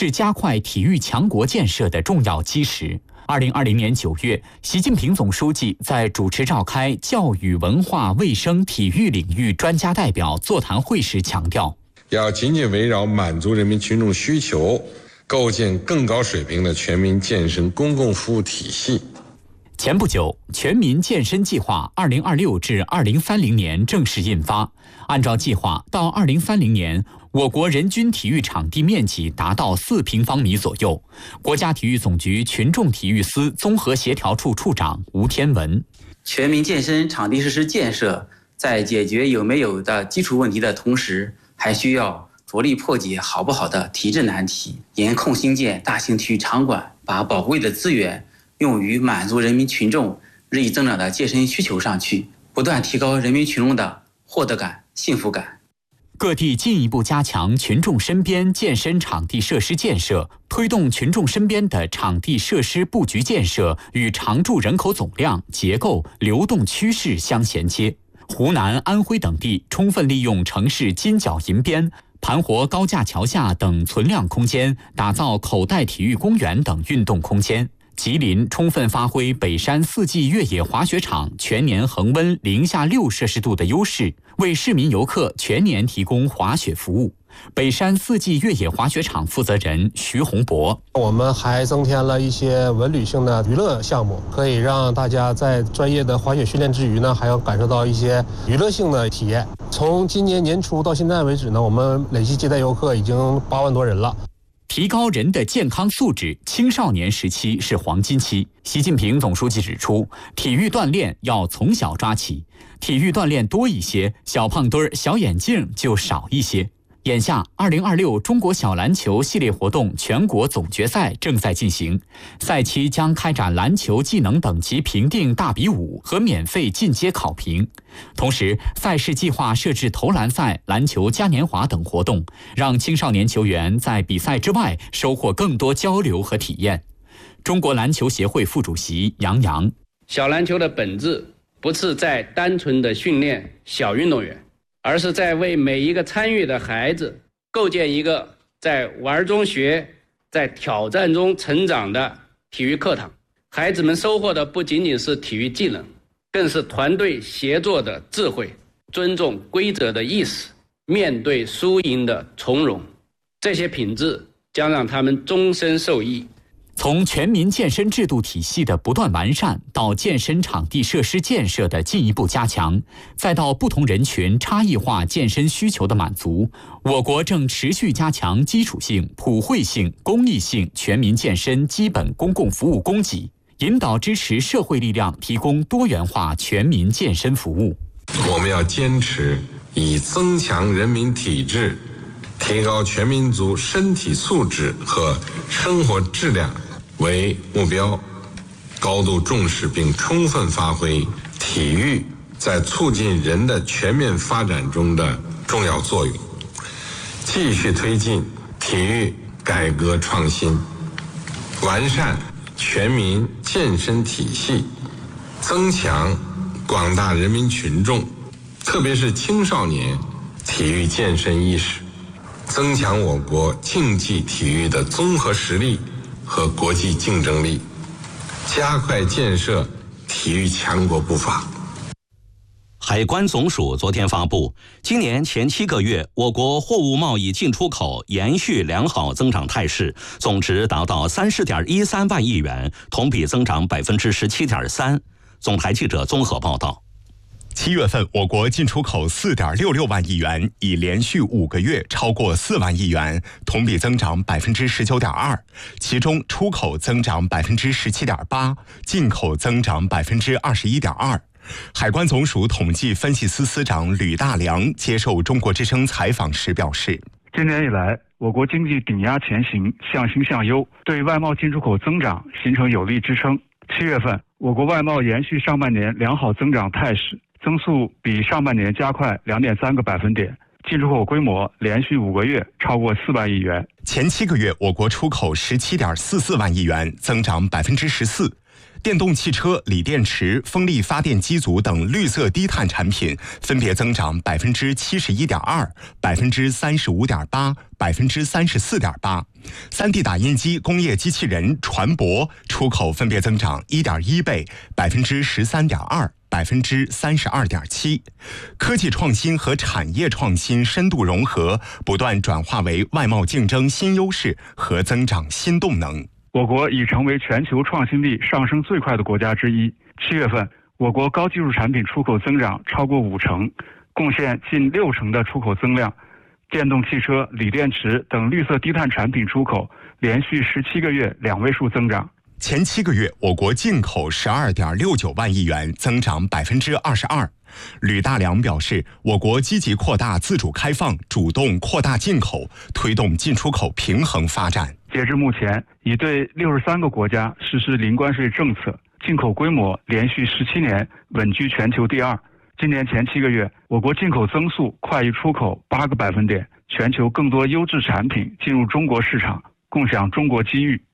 是加快体育强国建设的重要基石。2020年9月，习近平总书记在主持召开教育、文化、卫生、体育领域专家代表座谈会时强调， 要紧紧围绕满足人民群众需求，构建更高水平的全民健身公共服务体系。 前不久，全民健身计划2026至2030年正式印发。按照计划，到2030年，我国人均体育场地面积达到4平方米左右。国家体育总局群众体育司综合协调处处长吴天文： 全民健身场地设施建设，在解决有没有的基础问题的同时，还需要着力破解好不好的体制难题，严控兴建大型体育场馆，把宝贵的资源用于满足人民群众日益增长的健身需求上去，不断提高人民群众的获得感、幸福感。 各地进一步加强群众身边健身场地设施建设，推动群众身边的场地设施布局建设与常住人口总量、结构、流动趋势相衔接。湖南、安徽等地充分利用城市金角银边、盘活高架桥下等存量空间，打造口袋体育公园等运动空间。吉林充分发挥北山四季越野滑雪场全年恒温零下6摄氏度的优势，为市民游客全年提供滑雪服务。北山四季越野滑雪场负责人徐洪博： 我们还增添了一些文旅性的娱乐项目，可以让大家在专业的滑雪训练之余呢，还要感受到一些娱乐性的体验。从今年年初到现在为止呢，我们累计接待游客已经8万多人了。 提高人的健康素质，青少年时期是黄金期。习近平总书记指出，体育锻炼要从小抓起，体育锻炼多一些，小胖墩儿、小眼镜就少一些。眼下，2026中国小篮球系列活动全国总决赛正在进行，赛期将开展篮球技能等级评定大比武和免费进阶考评。同时，赛事计划设置投篮赛、篮球嘉年华等活动，让青少年球员在比赛之外收获更多交流和体验。中国篮球协会副主席杨洋： 小篮球的本质不是在单纯的训练小运动员，而是在为每一个参与的孩子构建一个在玩中学、在挑战中成长的体育课堂。孩子们收获的不仅仅是体育技能，更是团队协作的智慧、尊重规则的意识、面对输赢的从容。这些品质将让他们终身受益。 从全民健身制度体系的不断完善，到健身场地设施建设的进一步加强，再到不同人群差异化健身需求的满足，我国正持续加强基础性、普惠性、公益性全民健身基本公共服务供给，引导支持社会力量提供多元化全民健身服务。 我们要坚持以增强人民体质、提高全民族身体素质和生活质量为目标，高度重视并充分发挥体育在促进人的全面发展中的重要作用，继续推进体育改革创新，完善全民健身体系，增强广大人民群众，特别是青少年体育健身意识，增强我国竞技体育的综合实力和国际竞争力，加快建设体育强国步伐。 海关总署昨天发布，今年前7个月，我国货物贸易进出口延续良好增长态势，总值达到30.13万亿元，同比增长17.3%。总台记者综合报道。 7月份，我国进出口4.66万亿元，已连续5个月超过4万亿元，同比增长19.2%。其中，出口增长17.8%，进口增长21.2%。海关总署统计分析司司长吕大良接受中国之声采访时表示， 今年以来，我国经济顶压前行，向新向优，对外贸进出口增长形成有力支撑。7月份，我国外贸延续上半年良好增长态势，增速比上半年加快2.3个百分点，进出口规模连续5个月超过4万亿元。 前7个月，我国出口17.44万亿元，增长14%。 电动汽车、锂电池、风力发电机组等绿色低碳产品分别增长71.2%、35.8%、34.8%。3D 打印机、工业机器人、船舶出口分别增长1.1倍、13.2%、32.7%。科技创新和产业创新深度融合，不断转化为外贸竞争新优势和增长新动能。 我国已成为全球创新力上升最快的国家之一。7月份，我国高技术产品出口增长超过50%，贡献近60%的出口增量。电动汽车、锂电池等绿色低碳产品出口连续17个月2位数增长。 前7个月，我国进口12.69万亿元，增长22%。吕大良表示，我国积极扩大自主开放，主动扩大进口，推动进出口平衡发展。 截至目前，已对63个国家实施零关税政策，进口规模连续17年稳居全球第2。今年前7个月，我国进口增速快于出口8个百分点，全球更多优质产品进入中国市场，共享中国机遇。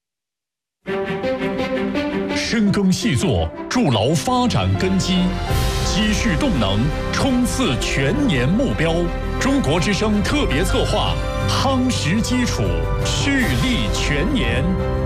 深耕细作，筑牢发展根基，积蓄动能，冲刺全年目标。中国之声特别策划，夯实基础，蓄力全年。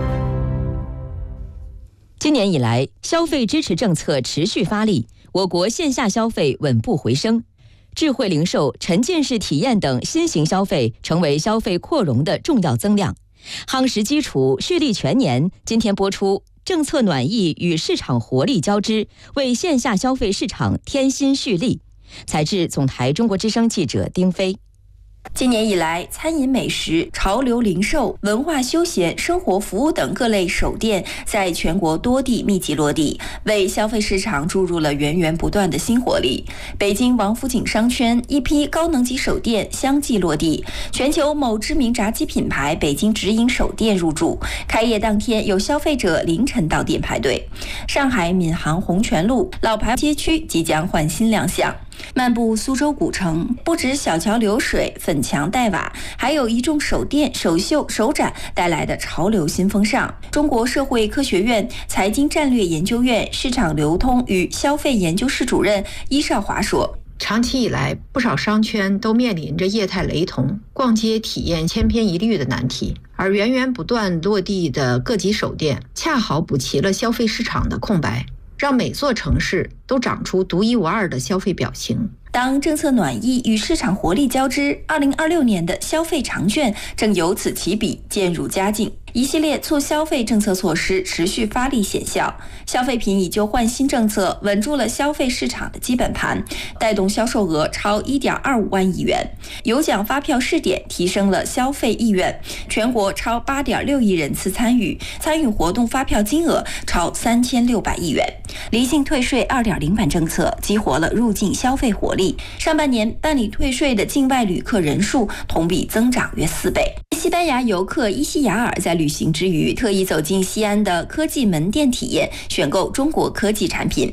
今年以来，消费支持政策持续发力，我国线下消费稳步回升，智慧零售、沉浸式体验等新型消费成为消费扩容的重要增量。夯实基础，蓄力全年。今天播出，政策暖意与市场活力交织，为线下消费市场添新蓄力。采自总台中国之声记者丁飞。 今年以来，餐饮美食、潮流零售、文化休闲、生活服务等各类首店在全国多地密集落地，为消费市场注入了源源不断的新活力。北京王府井商圈一批高能级首店相继落地，全球某知名炸鸡品牌北京直营首店入驻，开业当天有消费者凌晨到店排队。上海闵行红泉路老牌街区即将换新亮相。漫步苏州古城，不止小桥流水、粉墙黛瓦，还有一众首店、首秀、首展带来的潮流新风尚。中国社会科学院财经战略研究院市场流通与消费研究室主任伊少华说， 长期以来，不少商圈都面临着业态雷同、逛街体验千篇一律的难题，而源源不断落地的各级首店恰好补齐了消费市场的空白，让每座城市都长出独一无二的消费表情。 当政策暖意与市场活力交织，2026年的消费长卷正由此起笔，渐入佳境。一系列促消费政策措施持续发力显效，消费品以旧换新政策稳住了消费市场的基本盘，带动销售额超1.25万亿元。有奖发票试点提升了消费意愿，全国超8.6亿人次参与活动发票金额超3600亿元。离境退税2.0版政策激活了入境消费活力，上半年办理退税的境外旅客人数同比增长约4倍。西班牙游客伊西雅尔在旅行之余特意走进西安的科技门店体验，选购中国科技产品。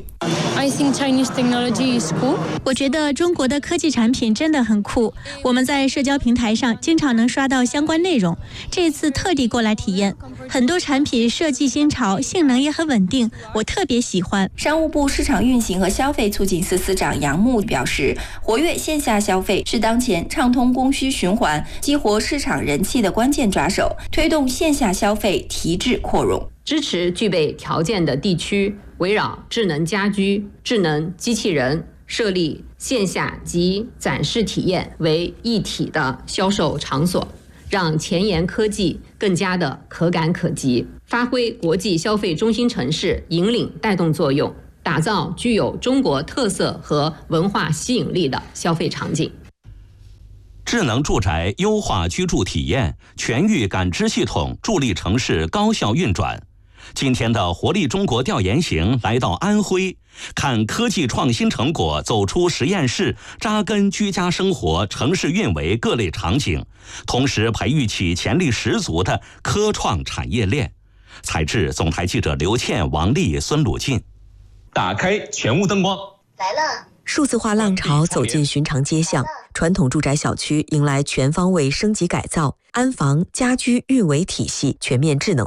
我觉得中国的科技产品真的很酷，我们在社交平台上经常能刷到相关内容，这次特地过来体验，很多产品设计新潮，性能也很稳定，我特别喜欢。 商务部市场运行和消费促进司司长杨牧表示，活跃线下消费是当前畅通供需循环、激活市场人气的关键抓手，推动线下消费提质扩容。 支持具备条件的地区围绕智能家居、智能机器人设立线下及展示体验为一体的销售场所，让前沿科技更加的可感可及，发挥国际消费中心城市引领带动作用，打造具有中国特色和文化吸引力的消费场景。 智能住宅优化居住体验，全域感知系统助力城市高效运转。今天的活力中国调研行来到安徽，看科技创新成果走出实验室，扎根居家生活、城市运维各类场景，同时培育起潜力十足的科创产业链。采制总台记者刘倩、王丽、孙鲁进。 打开全屋灯光， 来了。数字化浪潮走进寻常街巷，传统住宅小区迎来全方位升级改造，安防、家居运维体系全面智能化。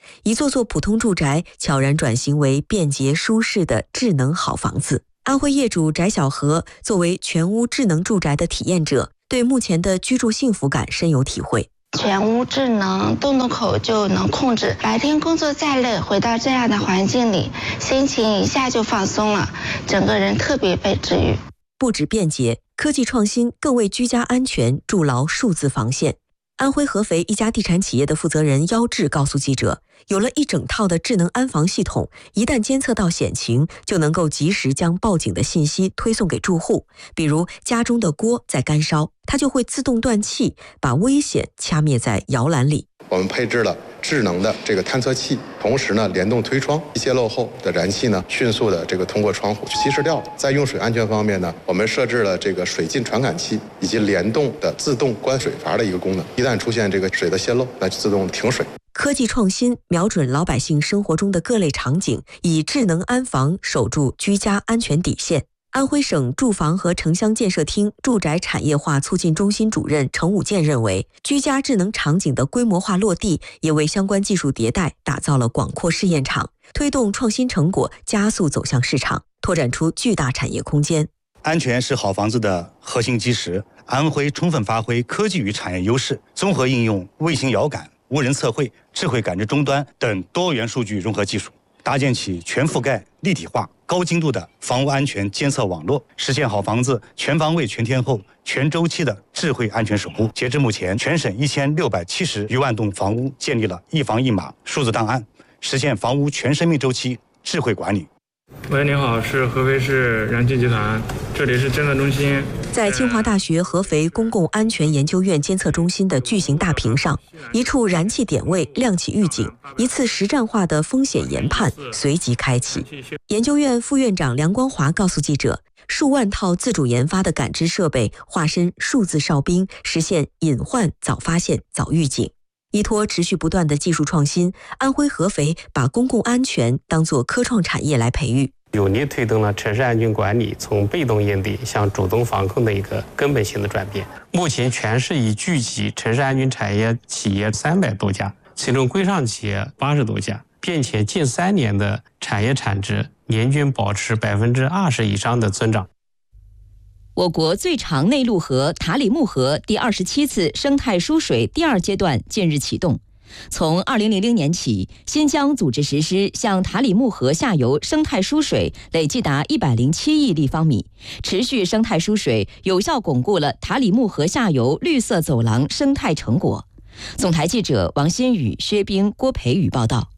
一座座普通住宅悄然转型为便捷舒适的智能好房子。安徽业主翟小河作为全屋智能住宅的体验者，对目前的居住幸福感深有体会。 全屋智能，动动口就能控制，白天工作再累，回到这样的环境里，心情一下就放松了，整个人特别被治愈。 不止便捷，科技创新更为居家安全筑牢数字防线。安徽合肥一家地产企业的负责人姚志告诉记者，有了一整套的智能安防系统，一旦监测到险情，就能够及时将报警的信息推送给住户。比如家中的锅在干烧，它就会自动断气，把危险掐灭在摇篮里。 我们配置了智能的这个探测器，同时呢联动推窗，泄漏后的燃气呢迅速的通过窗户去稀释掉。在用水安全方面呢，我们设置了这个水浸传感器以及联动的自动关水阀的一个功能，一旦出现这个水的泄漏，那就自动停水。 科技创新瞄准老百姓生活中的各类场景，以智能安防守住居家安全底线。安徽省住房和城乡建设厅住宅产业化促进中心主任程武健认为，居家智能场景的规模化落地，也为相关技术迭代打造了广阔试验场，推动创新成果加速走向市场，拓展出巨大产业空间。 安全是好房子的核心基石。安徽充分发挥科技与产业优势，综合应用卫星遥感、无人测绘、智慧感知终端等多元数据融合技术，搭建起全覆盖、立体化、高精度的房屋安全监测网络，实现好房子全方位、全天候、全周期的智慧安全守护。截至目前，全省1670余万栋房屋建立了一房一码数字档案，实现房屋全生命周期智慧管理。 喂，您好，是合肥市燃气集团，这里是监测中心。 在清华大学合肥公共安全研究院监测中心的巨型大屏上，一处燃气点位亮起预警，一次实战化的风险研判随即开启。研究院副院长梁光华告诉记者，数万套自主研发的感知设备化身数字哨兵，实现隐患早发现、早预警。依托持续不断的技术创新，安徽合肥把公共安全当作科创产业来培育， 有力推动了城市安全管理从被动应对向主动防控的一个根本性的转变。目前全市已聚集城市安全产业企业300多家，其中规上企业80多家，并且近3年的产业产值年均保持20%以上的增长。 我国最长内陆河塔里木河第27次生态疏水第2阶段近日启动。从2000年起，新疆组织实施向塔里木河下游生态疏水，累计达107亿立方米。持续生态疏水，有效巩固了塔里木河下游绿色走廊生态成果。总台记者王新宇、薛冰、郭培宇报道。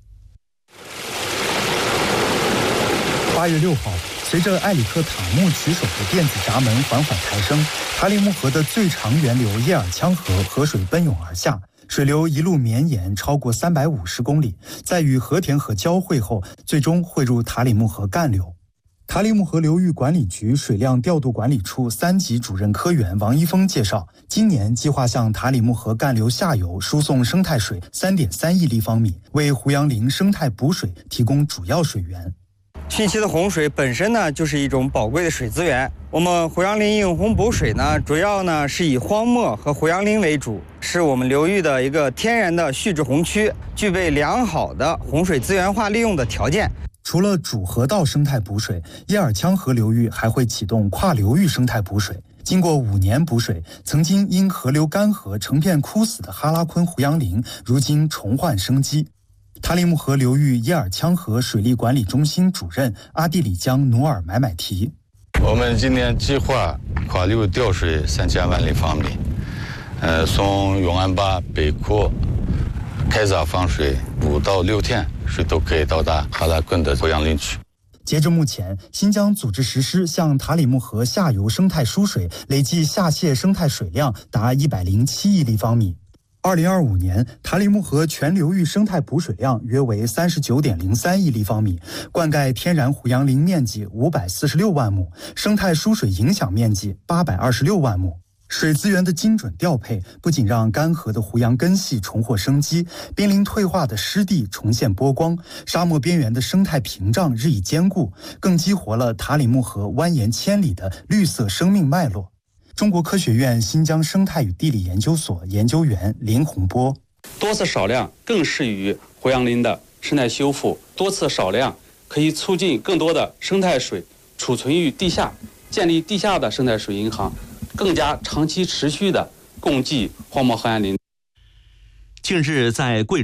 8月6号，随着埃里克塔木取手的电子闸门缓缓抬升，塔里木河的最长源流叶尔羌河河水奔涌而下，水流一路绵延超过350公里，在与和田河交汇后，最终汇入塔里木河干流。塔里木河流域管理局水量调度管理处3级主任科员王一峰介绍，今年计划向塔里木河干流下游输送生态水3.3亿立方米，为胡杨林生态补水提供主要水源。 汛期的洪水本身呢，就是一种宝贵的水资源。我们胡杨林引洪补水呢，主要呢是以荒漠和胡杨林为主，是我们流域的一个天然的蓄滞洪区，具备良好的洪水资源化利用的条件。 除了主河道生态补水，叶尔羌河流域还会启动跨流域生态补水。经过5年补水，曾经因河流干涸成片枯死的哈拉昆胡杨林，如今重焕生机。塔里木河流域叶尔羌河水利管理中心主任阿地里江努尔买买提： 我们今年计划跨流调水3000万立方米，从永安坝北库开闸放水5到6天，水都可以到达哈拉昆的胡杨林区。 截至目前，新疆组织实施向塔里木河下游生态输水，累计下泄生态水量达107亿立方米。2025年，塔里木河全流域生态补水量约为39.03亿立方米，灌溉天然胡杨林面积546万亩，生态输水影响面积826万亩。水资源的精准调配，不仅让干涸的胡杨根系重获生机，濒临退化的湿地重现波光，沙漠边缘的生态屏障日益坚固，更激活了塔里木河蜿蜒千里的绿色生命脉络。中国科学院新疆生态与地理研究所研究员林洪波： 多次少量更适于胡杨林的生态修复，多次少量可以促进更多的生态水储存于地下，建立地下的生态水银行，更加长期持续的供给荒漠河岸林。 近日在贵